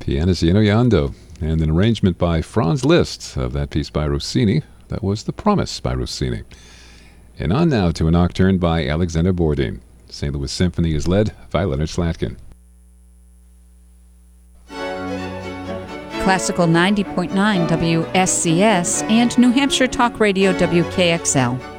Pianissimo Yando, and an arrangement by Franz Liszt of that piece by Rossini. That was The Promise by Rossini. And on now to a nocturne by Alexander Borodin. St. Louis Symphony is led by Leonard Slatkin. Classical 90.9 WSCS and New Hampshire Talk Radio WKXL.